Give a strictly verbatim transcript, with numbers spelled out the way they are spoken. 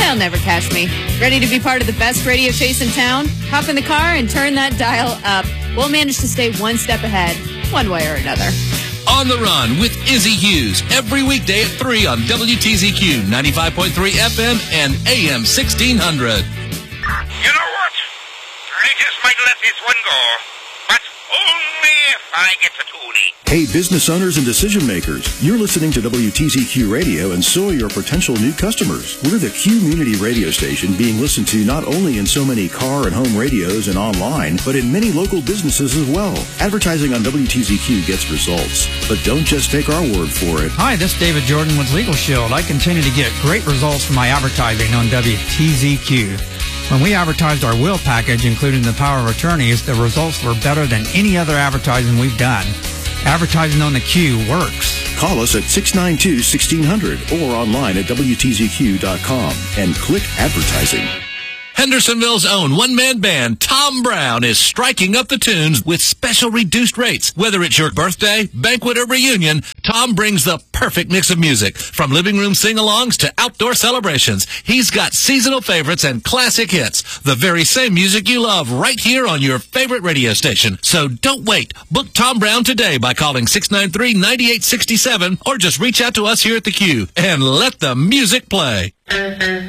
They'll never catch me. Ready to be part of the best radio chase in town? Hop in the car and turn that dial up. We'll manage to stay one step ahead, one way or another. On the Run with Izzy Hughes, every weekday at three on W T Z Q ninety-five point three F M and A M sixteen hundred. You know what? I just might let this one go, but only if I get to Toonie. Hey, business owners and decision makers, you're listening to W T Z Q Radio, and so are your potential new customers. We're the community radio station being listened to not only in so many car and home radios and online, but in many local businesses as well. Advertising on W T Z Q gets results, but don't just take our word for it. Hi, this is David Jordan with Legal Shield. I continue to get great results from my advertising on W T Z Q. When we advertised our will package, including the power of attorneys, the results were better than any other advertising we've done. Advertising on the Q works. Call us at six nine two, one six zero zero or online at W T Z Q dot com and click advertising. Hendersonville's own one-man band, Tom Brown, is striking up the tunes with special reduced rates. Whether it's your birthday, banquet, or reunion, Tom brings the perfect mix of music. From living room sing-alongs to outdoor celebrations, he's got seasonal favorites and classic hits. The very same music you love right here on your favorite radio station. So don't wait. Book Tom Brown today by calling six nine three, nine eight six seven or just reach out to us here at the Q and let the music play.